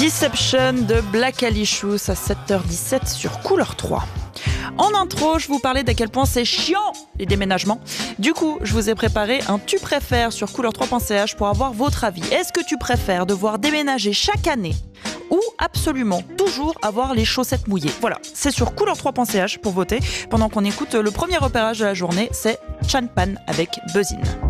Deception de Black Alicious à 7h17 sur Couleur 3. En intro, je vous parlais d'à quel point c'est chiant les déménagements. Du coup, je vous ai préparé un tu préfères sur couleur3.ch pour avoir votre avis. Est-ce que tu préfères devoir déménager chaque année ou absolument toujours avoir les chaussettes mouillées? Voilà, c'est sur couleur3.ch pour voter. Pendant qu'on écoute le premier repérage de la journée, c'est Chan Pan avec Buzzin'.